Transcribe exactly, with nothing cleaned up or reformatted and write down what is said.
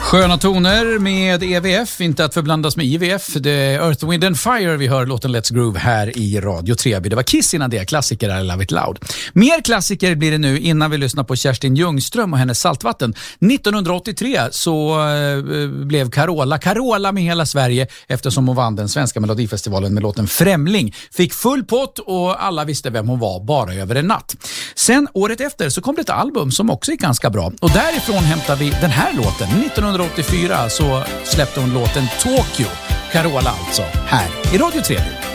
Sköna toner med E V F, inte att förblandas med I V F. Det är Earth, Wind and Fire vi hör låten Let's Groove här i Radio Treby. Det var Kiss innan det, klassiker I Love It Loud. Mer klassiker blir det nu innan vi lyssnar på Kerstin Ljungström och hennes Saltvatten. nittonhundraåttiotre så äh, blev Carola Carola med hela Sverige eftersom hon vann den svenska melodifestivalen med låten Främling. Fick full pott och alla visste vem hon var bara över en natt. Sen året efter så kom det ett album som också är ganska bra. Och därifrån hämtar vi den här låten. nittonhundraåttiofyra så släppte hon låten Tokyo. Carola alltså, här i Radio Treby.